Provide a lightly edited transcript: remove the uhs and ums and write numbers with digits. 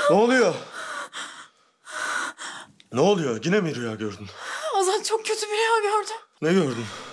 Ne oluyor? Ne oluyor? Yine mi rüya gördün? Ozan çok kötü bir rüya gördüm. Ne gördün?